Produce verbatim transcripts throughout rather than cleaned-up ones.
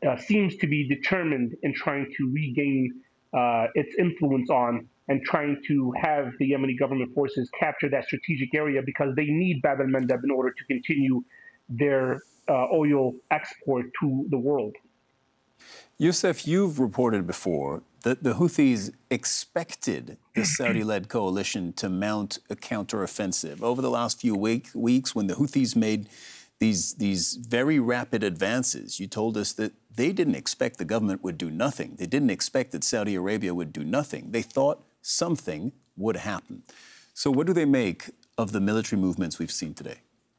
uh, seems to be determined in trying to regain uh, its influence on and trying to have the Yemeni government forces capture that strategic area because they need Bab el-Mandeb in order to continue their uh, oil export to the world. Youssef, you've reported before that the Houthis expected the Saudi-led coalition to mount a counteroffensive. Over the last few week, weeks, when the Houthis made these, these very rapid advances, you told us that they didn't expect the government would do nothing. They didn't expect that Saudi Arabia would do nothing. They thought something would happen. So what do they make of the military movements we've seen today?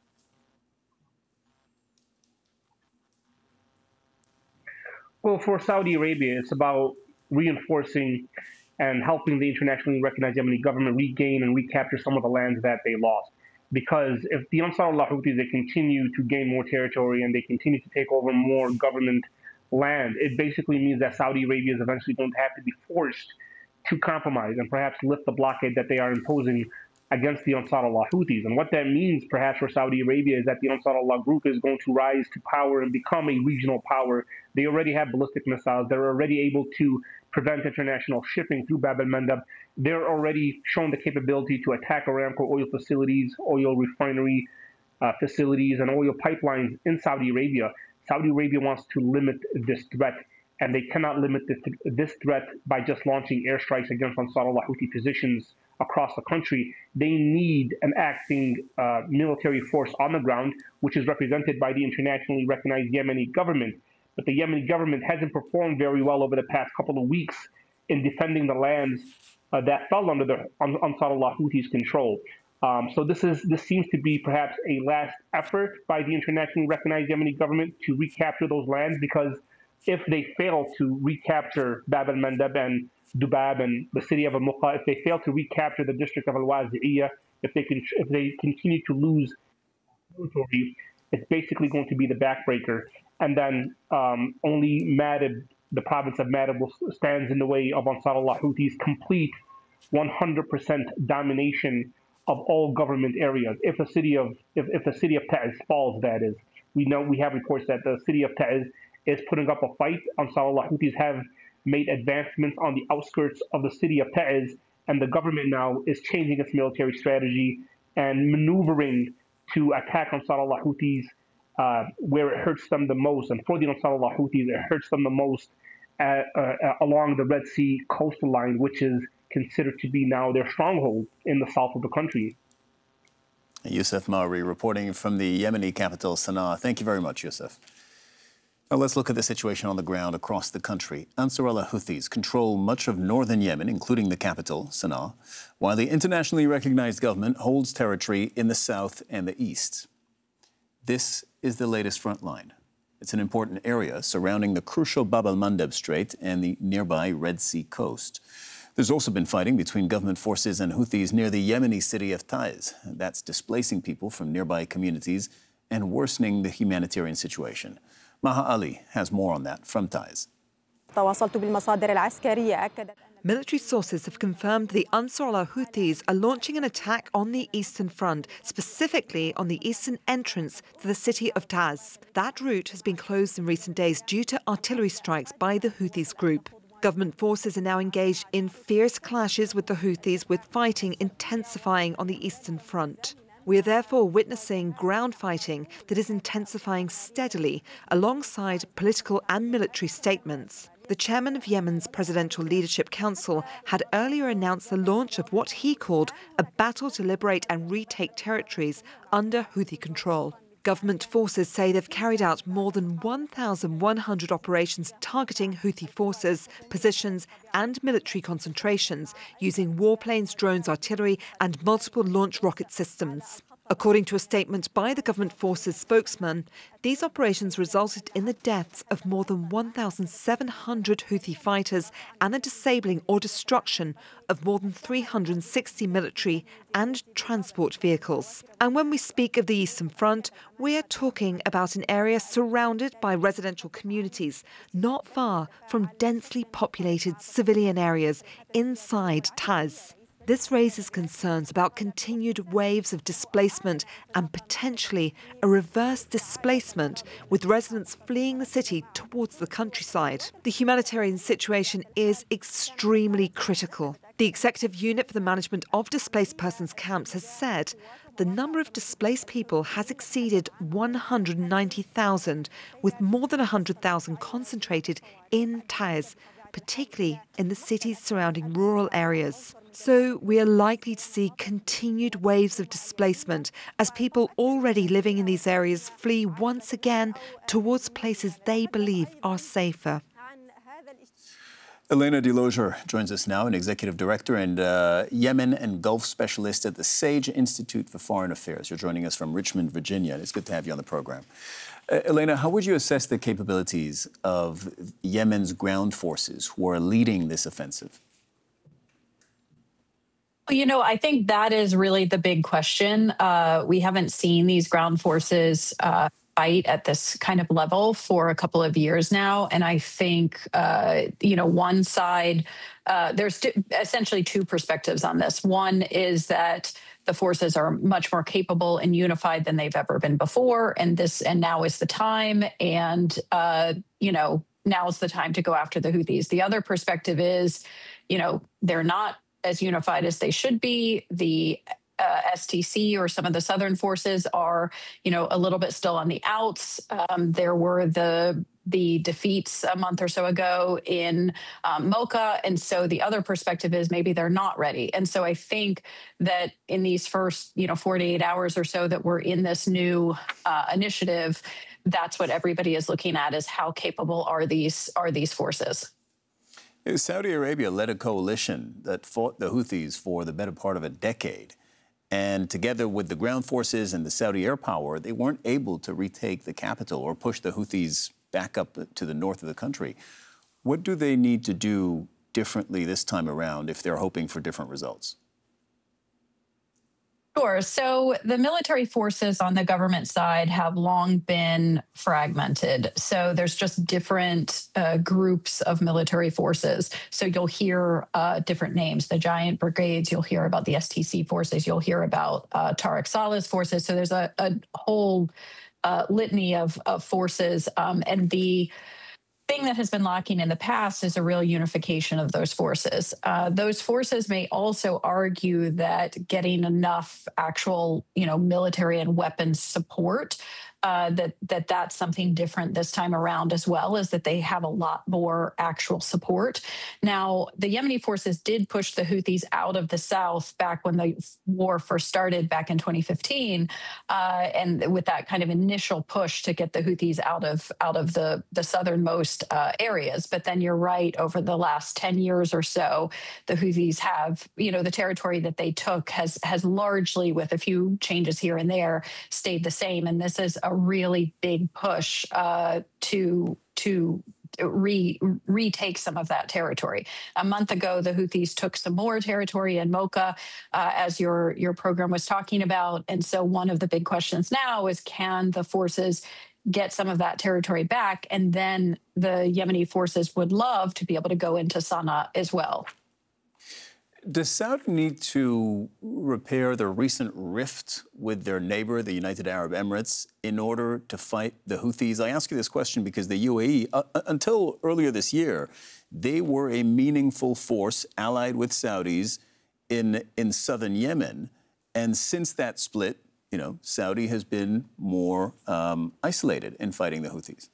Well, for Saudi Arabia, it's about reinforcing and helping the internationally recognized Yemeni government regain and recapture some of the lands that they lost. Because if the Ansar Allah Houthis, they continue to gain more territory and they continue to take over more government land, it basically means that Saudi Arabia is eventually going to have to be forced to compromise and perhaps lift the blockade that they are imposing against the Ansar Allah Houthis. And what that means, perhaps, for Saudi Arabia is that the Ansar Allah group is going to rise to power and become a regional power. They already have ballistic missiles. They're already able to prevent international shipping through Bab el-Mandeb. They're already shown the capability to attack Aramco oil facilities, oil refinery uh, facilities, and oil pipelines in Saudi Arabia. Saudi Arabia wants to limit this threat, and they cannot limit this, this threat by just launching airstrikes against Ansar Allah Houthi positions across the country. They need an acting uh, military force on the ground, which is represented by the internationally recognized Yemeni government. But the Yemeni government hasn't performed very well over the past couple of weeks in defending the lands uh, that fell under the Ansar Allah Houthis' control. Um, so this is this seems to be perhaps a last effort by the internationally recognized Yemeni government to recapture those lands, because if they fail to recapture Bab el-Mandeb and Dubab and the city of Al-Muqa, if they fail to recapture the district of Al-Wazi'iyah, if they can, if they continue to lose territory, it's basically going to be the backbreaker. And then um, only Madib, the province of Madib, will stands in the way of Ansar Allah Houthis' complete one hundred percent domination of all government areas. If the city of if, if the city of Ta'ez falls, that is, we know we have reports that the city of Ta'ez is putting up a fight. Ansar Allah Houthis have made advancements on the outskirts of the city of Ta'ez, and the government now is changing its military strategy and maneuvering to attack Ansar Allah Houthis uh, where it hurts them the most. And for the Ansar Allah Houthis, it hurts them the most uh, uh, along the Red Sea coastal line, which is considered to be now their stronghold in the south of the country. Youssef Maari reporting from the Yemeni capital, Sana'a. Thank you very much, Youssef. Now let's look at the situation on the ground across the country. Ansar Allah Houthis control much of northern Yemen, including the capital, Sana'a, while the internationally recognized government holds territory in the south and the east. This is the latest front line. It's an important area surrounding the crucial Bab el-Mandeb Strait and the nearby Red Sea coast. There's also been fighting between government forces and Houthis near the Yemeni city of Taiz. That's displacing people from nearby communities and worsening the humanitarian situation. Maha Ali has more on that from Taiz. Military sources have confirmed the Ansar Allah Houthis are launching an attack on the eastern front, specifically on the eastern entrance to the city of Taiz. That route has been closed in recent days due to artillery strikes by the Houthis group. Government forces are now engaged in fierce clashes with the Houthis, with fighting intensifying on the eastern front. We are therefore witnessing ground fighting that is intensifying steadily alongside political and military statements. The chairman of Yemen's Presidential Leadership Council had earlier announced the launch of what he called a battle to liberate and retake territories under Houthi control. Government forces say they've carried out more than one thousand one hundred operations targeting Houthi forces, positions and military concentrations using warplanes, drones, artillery and multiple launch rocket systems. According to a statement by the government forces spokesman, these operations resulted in the deaths of more than one thousand seven hundred Houthi fighters and the disabling or destruction of more than three hundred sixty military and transport vehicles. And when we speak of the Eastern Front, we are talking about an area surrounded by residential communities, not far from densely populated civilian areas inside Taiz. This raises concerns about continued waves of displacement and potentially a reverse displacement, with residents fleeing the city towards the countryside. The humanitarian situation is extremely critical. The Executive Unit for the Management of Displaced Persons Camps has said the number of displaced people has exceeded one hundred ninety thousand, with more than one hundred thousand concentrated in Taiz, particularly in the city's surrounding rural areas. So we are likely to see continued waves of displacement as people already living in these areas flee once again towards places they believe are safer. Elena Delosier joins us now, an executive director and uh, Yemen and Gulf specialist at the Sage Institute for Foreign Affairs. You're joining us from Richmond, Virginia. It's good to have you on the program. Uh, Elena, how would you assess the capabilities of Yemen's ground forces who are leading this offensive? Well, you know, I think that is really the big question. Uh, we haven't seen these ground forces uh, fight at this kind of level for a couple of years now. And I think, uh, you know, one side, uh, there's essentially two perspectives on this. One is that the forces are much more capable and unified than they've ever been before. And this, and now is the time. And, uh, you know, now is the time to go after the Houthis. The other perspective is, you know, they're not as unified as they should be. The uh, S T C or some of the Southern forces are, you know, a little bit still on the outs. Um, there were the the defeats a month or so ago in um, Mocha. And so the other perspective is maybe they're not ready. And so I think that in these first, you know, forty-eight hours or so that we're in this new uh, initiative, that's what everybody is looking at, is how capable are these are these forces. Saudi Arabia led a coalition that fought the Houthis for the better part of a decade. And together with the ground forces and the Saudi air power, they weren't able to retake the capital or push the Houthis back up to the north of the country. What do they need to do differently this time around if they're hoping for different results? Sure. So the military forces on the government side have long been fragmented. So there's just different uh, groups of military forces. So you'll hear uh, different names, the giant brigades, you'll hear about the S T C forces, you'll hear about uh, Tariq Saleh's forces. So there's a, a whole uh, litany of, of forces. Um, and the thing that has been lacking in the past is a real unification of those forces. Uh, those forces may also argue that getting enough actual, you know, military and weapons support, uh, that that that's something different this time around as well, is that they have a lot more actual support. Now, the Yemeni forces did push the Houthis out of the south back when the war first started back in twenty fifteen, uh, and with that kind of initial push to get the Houthis out of out of the the southernmost uh, areas. But then you're right, over the last ten years or so, the Houthis have, you know, the territory that they took has has largely, with a few changes here and there, stayed the same. And this is a really big push uh, to to re, retake some of that territory. A month ago, the Houthis took some more territory in Mocha, uh, as your your program was talking about. And so one of the big questions now is, can the forces get some of that territory back? And then the Yemeni forces would love to be able to go into Sana'a as well. Does Saudi need to repair their recent rift with their neighbor, the United Arab Emirates, in order to fight the Houthis? I ask you this question because the U A E, uh, until earlier this year, they were a meaningful force allied with Saudis in, in southern Yemen. And since that split, you know, Saudi has been more um, isolated in fighting the Houthis.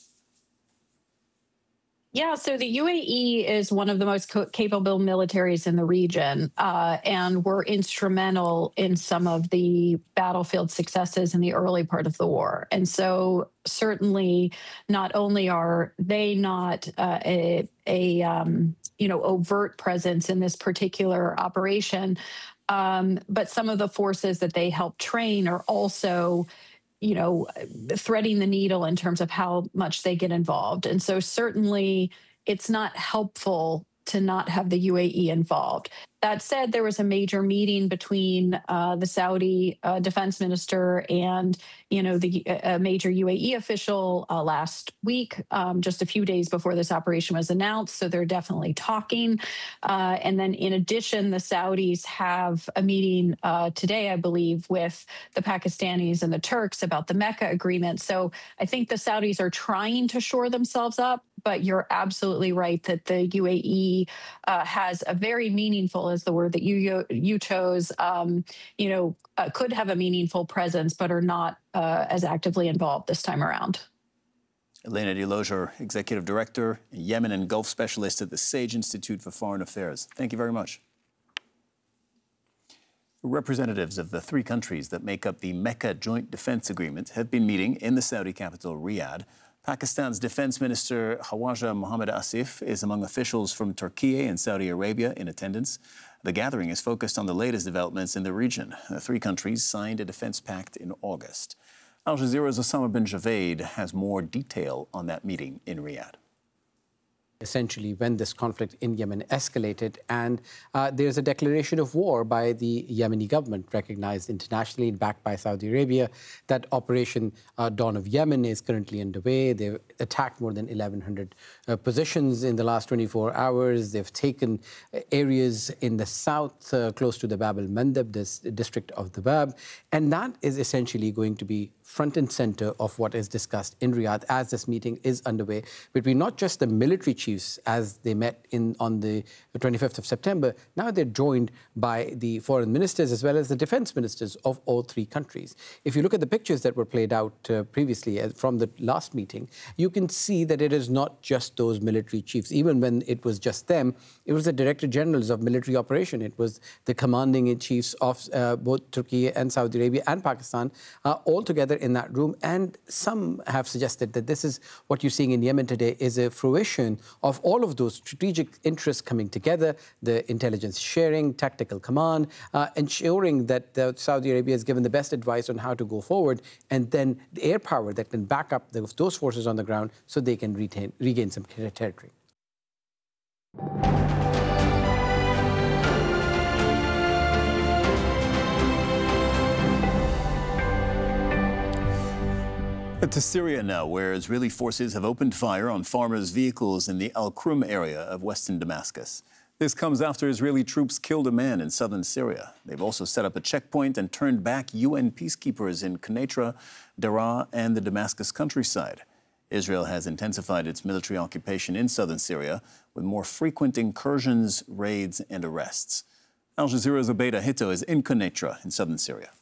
Yeah, so the U A E is one of the most capable militaries in the region, uh, and were instrumental in some of the battlefield successes in the early part of the war. And so certainly not only are they not uh, a, a um, you know, overt presence in this particular operation, um, but some of the forces that they help train are also, you know, threading the needle in terms of how much they get involved. And so certainly it's not helpful to not have the U A E involved. That said, there was a major meeting between uh, the Saudi uh, defense minister and, you know, the a major U A E official uh, last week, um, just a few days before this operation was announced. So they're definitely talking. Uh, and then, in addition, the Saudis have a meeting uh, today, I believe, with the Pakistanis and the Turks about the Mecca agreement. So I think the Saudis are trying to shore themselves up. But you're absolutely right that the U A E uh, has a very meaningful, is the word that you you chose, um, you know, uh, could have a meaningful presence, but are not uh, as actively involved this time around. Elena de Lozier, Executive Director, Yemen and Gulf Specialist at the Sage Institute for Foreign Affairs. Thank you very much. Representatives of the three countries that make up the Mecca Joint Defense Agreement have been meeting in the Saudi capital, Riyadh. Pakistan's Defense Minister Khawaja Mohammad Asif is among officials from Turkey and Saudi Arabia in attendance. The gathering is focused on the latest developments in the region. The three countries signed a defense pact in August. Al Jazeera's Osama bin Javed has more detail on that meeting in Riyadh. Essentially, when this conflict in Yemen escalated, and uh, there's a declaration of war by the Yemeni government, recognized internationally and backed by Saudi Arabia, that Operation uh, Dawn of Yemen is currently underway. They've attacked more than eleven hundred uh, positions in the last twenty-four hours. They've taken areas in the south, uh, close to the Bab al-Mandab, this district of the Bab, and that is essentially going to be front and center of what is discussed in Riyadh as this meeting is underway between not just the military chiefs as they met in on the twenty-fifth of September. Now they're joined by the foreign ministers as well as the defense ministers of all three countries. If you look at the pictures that were played out uh, previously uh, from the last meeting, you can see that it is not just those military chiefs. Even when it was just them, it was the director generals of military operation. It was the commanding in chiefs of uh, both Turkey and Saudi Arabia and Pakistan uh, all together in that room. And some have suggested that this is what you're seeing in Yemen today is a fruition of all of those strategic interests coming together, the intelligence sharing, tactical command, uh, ensuring that uh, Saudi Arabia is given the best advice on how to go forward, and then the air power that can back up the, those forces on the ground so they can retain, regain some territory. To Syria now, where Israeli forces have opened fire on farmers' vehicles in the Al-Krum area of western Damascus. This comes after Israeli troops killed a man in southern Syria. They've also set up a checkpoint and turned back U N peacekeepers in Quneitra, Daraa, and the Damascus countryside. Israel has intensified its military occupation in southern Syria with more frequent incursions, raids, and arrests. Al Jazeera's Obeida Hito is in Quneitra in southern Syria.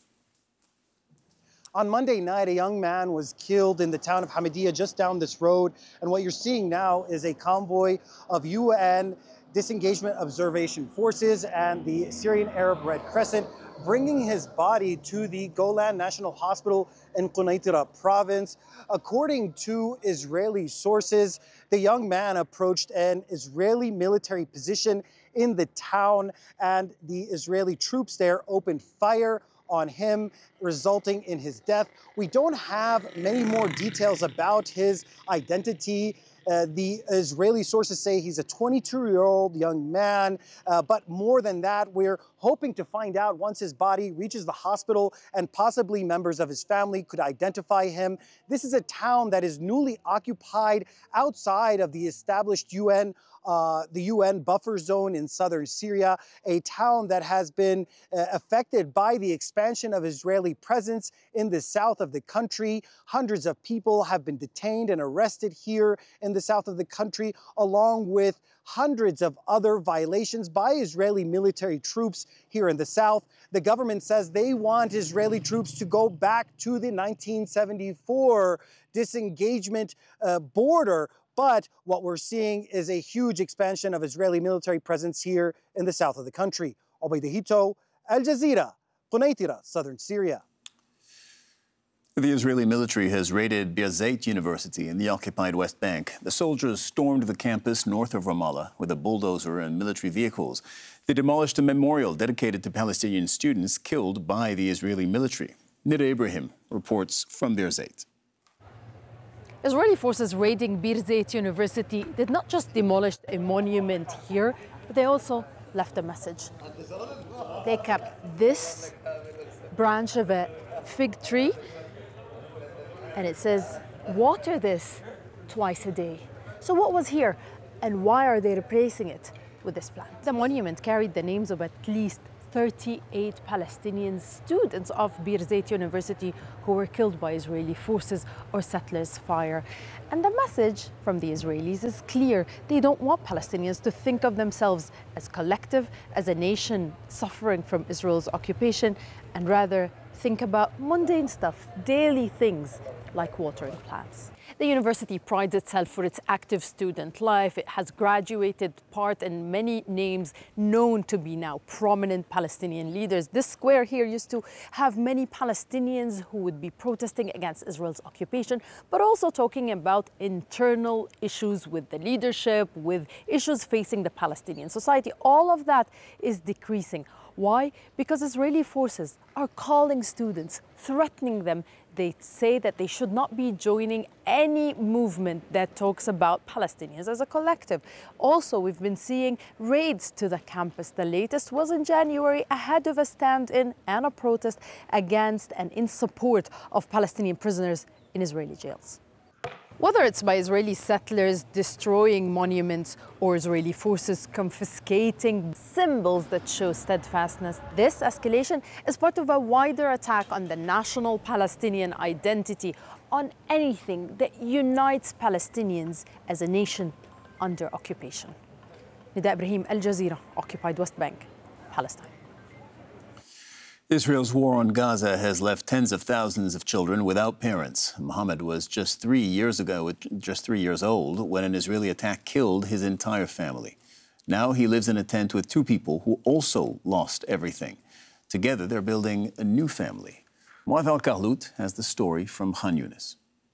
On Monday night, a young man was killed in the town of Hamidiyah just down this road. And what you're seeing now is a convoy of U N disengagement observation forces and the Syrian Arab Red Crescent bringing his body to the Golan National Hospital in Quneitra province. According to Israeli sources, the young man approached an Israeli military position in the town, and the Israeli troops there opened fire on him, resulting in his death. We don't have many more details about his identity. Uh, the Israeli sources say he's a twenty-two-year-old young man, uh, but more than that, we're hoping to find out once his body reaches the hospital and possibly members of his family could identify him. This is a town that is newly occupied outside of the established U N Uh, the U N buffer zone in southern Syria, a town that has been uh, affected by the expansion of Israeli presence in the south of the country. Hundreds of people have been detained and arrested here in the south of the country, along with hundreds of other violations by Israeli military troops here in the south. The government says they want Israeli troops to go back to the nineteen seventy-four disengagement uh, border. But what we're seeing is a huge expansion of Israeli military presence here in the south of the country. Obeida Hito, Al Jazeera, Quneitra, southern Syria. The Israeli military has raided Birzeit University in the occupied West Bank. The soldiers stormed the campus north of Ramallah with a bulldozer and military vehicles. They demolished a memorial dedicated to Palestinian students killed by the Israeli military. Nida Ibrahim reports from Birzeit. Israeli forces raiding Birzeit University did not just demolish a monument here, but they also left a message. They kept this branch of a fig tree, and it says, "Water this twice a day." So what was here, and why are they replacing it with this plant? The monument carried the names of at least thirty-eight Palestinian students of Birzeit University who were killed by Israeli forces or settlers' fire. And the message from the Israelis is clear. They don't want Palestinians to think of themselves as collective, as a nation suffering from Israel's occupation, and rather think about mundane stuff, daily things like watering plants. The university prides itself for its active student life. It has graduated part and many names known to be now prominent Palestinian leaders. This square here used to have many Palestinians who would be protesting against Israel's occupation, but also talking about internal issues with the leadership, with issues facing the Palestinian society. All of that is decreasing. Why? Because Israeli forces are calling students, threatening them. They say that they should not be joining any movement that talks about Palestinians as a collective. Also, we've been seeing raids to the campus. The latest was in January, ahead of a stand-in and a protest against and in support of Palestinian prisoners in Israeli jails. Whether it's by Israeli settlers destroying monuments or Israeli forces confiscating symbols that show steadfastness, this escalation is part of a wider attack on the national Palestinian identity, on anything that unites Palestinians as a nation under occupation. Nida Ibrahim, Al Jazeera, occupied West Bank, Palestine. Israel's war on Gaza has left tens of thousands of children without parents. Mohammed was just three years ago, just three years old, when an Israeli attack killed his entire family. Now he lives in a tent with two people who also lost everything. Together, they're building a new family. Muath Al-Kahlout has the story from Khan Yunis.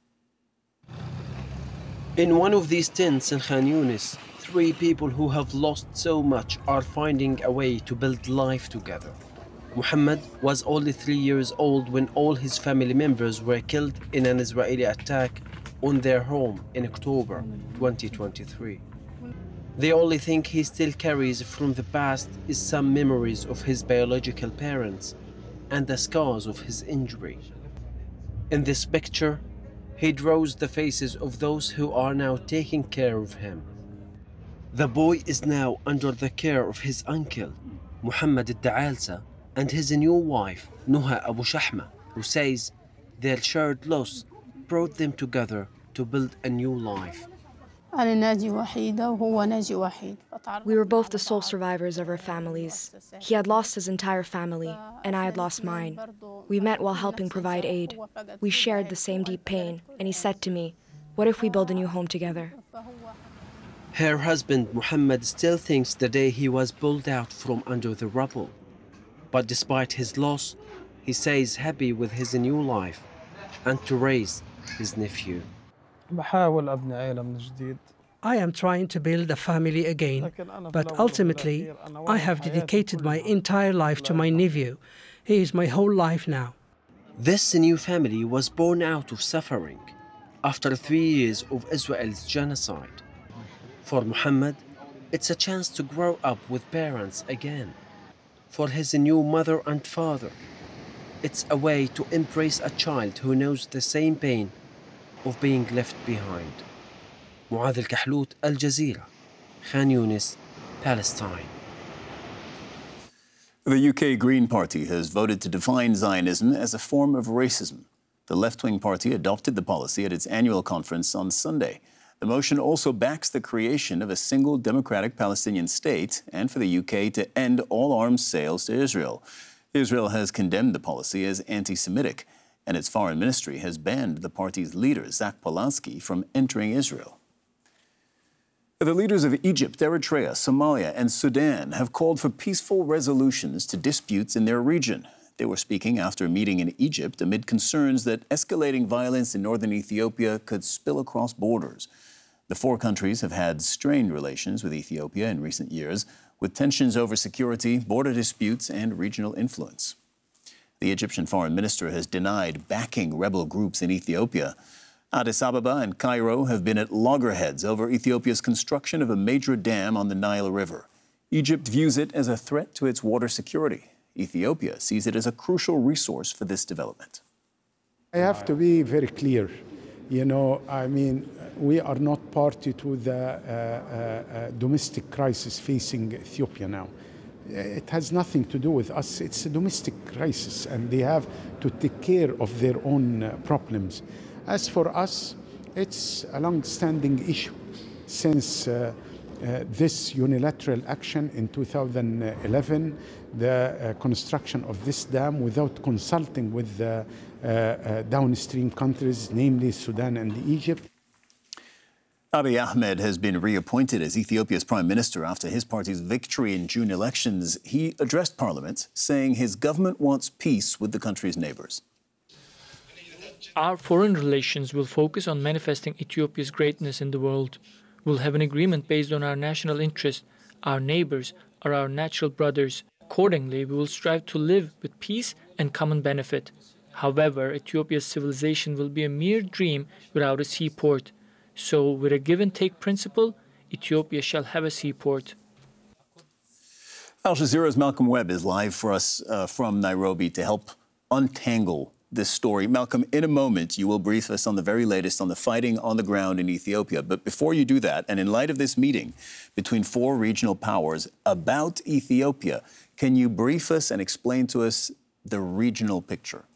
In one of these tents in Khan Yunis, three people who have lost so much are finding a way to build life together. Muhammad was only three years old when all his family members were killed in an Israeli attack on their home in October twenty twenty-three. The only thing he still carries from the past is some memories of his biological parents and the scars of his injury. In this picture, he draws the faces of those who are now taking care of him. The boy is now under the care of his uncle, Muhammad al-Da'alsa, and his new wife, Nuha Abu Shahma, who says their shared loss brought them together to build a new life. We were both the sole survivors of our families. He had lost his entire family, and I had lost mine. We met while helping provide aid. We shared the same deep pain, and he said to me, "What if we build a new home together?" Her husband, Muhammad, still thinks the day he was pulled out from under the rubble. But despite his loss, he says happy with his new life and to raise his nephew. I am trying to build a family again, but ultimately, I have dedicated my entire life to my nephew. He is my whole life now. This new family was born out of suffering after three years of Israel's genocide. For Muhammad, it's a chance to grow up with parents again. For his new mother and father, it's a way to embrace a child who knows the same pain of being left behind. Muath Al-Kahlout, Al Jazeera, Khan Yunis, Palestine. The U K Green Party has voted to define Zionism as a form of racism. The left-wing party adopted the policy at its annual conference on Sunday. The motion also backs the creation of a single democratic Palestinian state and for the U K to end all arms sales to Israel. Israel has condemned the policy as anti-Semitic, and its foreign ministry has banned the party's leader, Zach Polanski, from entering Israel. The leaders of Egypt, Eritrea, Somalia, and Sudan have called for peaceful resolutions to disputes in their region. They were speaking after a meeting in Egypt amid concerns that escalating violence in northern Ethiopia could spill across borders. The four countries have had strained relations with Ethiopia in recent years, with tensions over security, border disputes, and regional influence. The Egyptian foreign minister has denied backing rebel groups in Ethiopia. Addis Ababa and Cairo have been at loggerheads over Ethiopia's construction of a major dam on the Nile River. Egypt views it as a threat to its water security. Ethiopia sees it as a crucial resource for this development. I have to be very clear. You know, I mean, we are not party to the uh, uh, uh, domestic crisis facing Ethiopia now. It has nothing to do with us. It's a domestic crisis, and they have to take care of their own uh, problems. As for us, it's a long-standing issue since uh, uh, this unilateral action in two thousand eleven, the uh, construction of this dam without consulting with the uh, uh, downstream countries, namely Sudan and Egypt. Abiy Ahmed has been reappointed as Ethiopia's prime minister after his party's victory in June elections. He addressed parliament, saying his government wants peace with the country's neighbors. Our foreign relations will focus on manifesting Ethiopia's greatness in the world. We'll have an agreement based on our national interest. Our neighbors are our natural brothers. Accordingly, we will strive to live with peace and common benefit. However, Ethiopia's civilization will be a mere dream without a seaport. So, with a give-and-take principle, Ethiopia shall have a seaport. Al Jazeera's Malcolm Webb is live for us uh, from Nairobi to help untangle this story. Malcolm, in a moment, you will brief us on the very latest on the fighting on the ground in Ethiopia. But before you do that, and in light of this meeting between four regional powers about Ethiopia, can you brief us and explain to us the regional picture?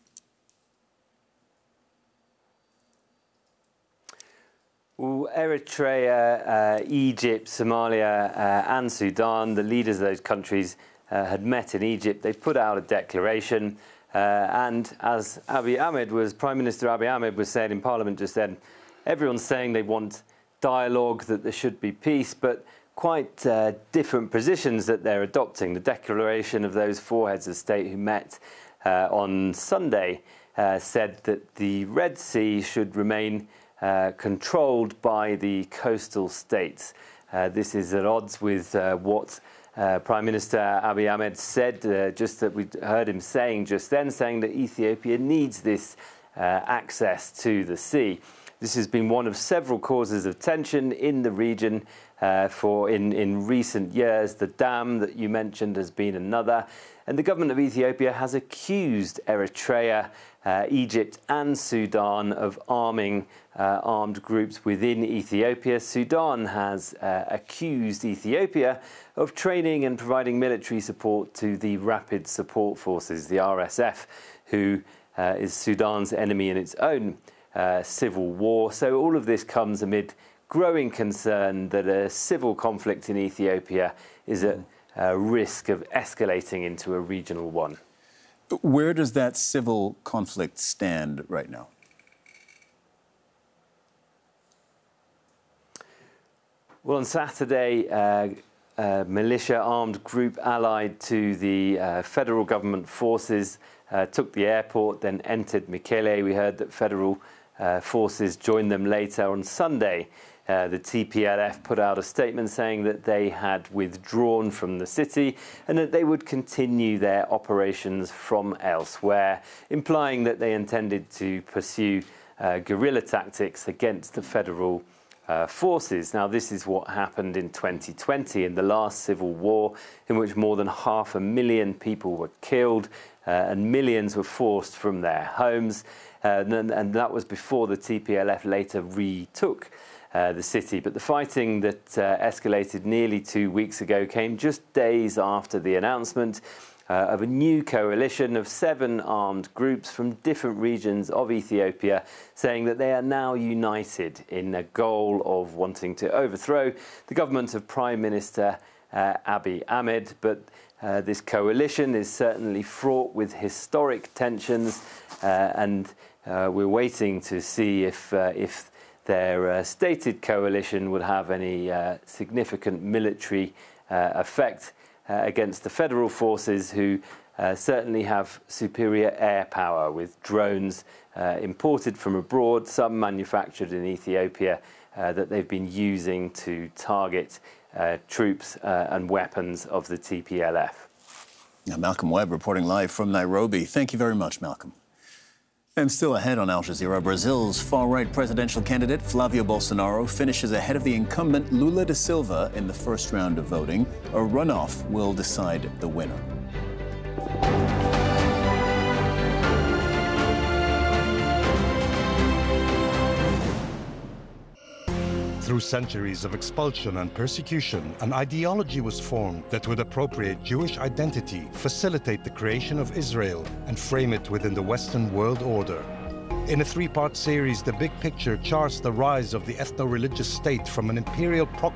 Well, Eritrea, uh, Egypt, Somalia uh, and Sudan, the leaders of those countries uh, had met in Egypt. They put out a declaration. Uh, and as Abiy Ahmed was, Prime Minister Abiy Ahmed was saying in Parliament just then, everyone's saying they want dialogue, that there should be peace, but quite uh, different positions that they're adopting. The declaration of those four heads of state who met uh, on Sunday uh, said that the Red Sea should remain Uh, controlled by the coastal states. Uh, this is at odds with uh, what uh, Prime Minister Abiy Ahmed said, uh, just that we heard him saying just then, saying that Ethiopia needs this uh, access to the sea. This has been one of several causes of tension in the region uh, for in, in recent years. The dam that you mentioned has been another. And the government of Ethiopia has accused Eritrea, uh, Egypt and Sudan of arming uh, armed groups within Ethiopia. Sudan has uh, accused Ethiopia of training and providing military support to the Rapid Support Forces, the R S F, who uh, is Sudan's enemy in its own uh, civil war. So all of this comes amid growing concern that a civil conflict in Ethiopia is at Uh, risk of escalating into a regional one. Where does that civil conflict stand right now? Well, on Saturday, uh, a militia armed group allied to the uh, federal government forces uh, took the airport, then entered Mekele. We heard that federal uh, forces joined them later on Sunday. Uh, the T P L F put out a statement saying that they had withdrawn from the city and that they would continue their operations from elsewhere, implying that they intended to pursue uh, guerrilla tactics against the federal uh, forces. Now, this is what happened in twenty twenty, in the last civil war, in which more than half a million people were killed uh, and millions were forced from their homes. Uh, and, and that was before the T P L F later retook Uh, the city. But the fighting that uh, escalated nearly two weeks ago came just days after the announcement uh, of a new coalition of seven armed groups from different regions of Ethiopia, saying that they are now united in a goal of wanting to overthrow the government of Prime Minister uh, Abiy Ahmed. But uh, this coalition is certainly fraught with historic tensions, uh, and uh, we're waiting to see if uh, if their uh, stated coalition would have any uh, significant military uh, effect uh, against the federal forces, who uh, certainly have superior air power with drones uh, imported from abroad, some manufactured in Ethiopia, uh, that they've been using to target uh, troops uh, and weapons of the T P L F. Now, Malcolm Webb reporting live from Nairobi. Thank you very much, Malcolm. And still ahead on Al Jazeera, Brazil's far-right presidential candidate Flavio Bolsonaro finishes ahead of the incumbent Lula da Silva in the first round of voting. A runoff will decide the winner. Through centuries of expulsion and persecution, an ideology was formed that would appropriate Jewish identity, facilitate the creation of Israel, and frame it within the Western world order. In a three-part series, The Big Picture charts the rise of the ethno-religious state from an imperial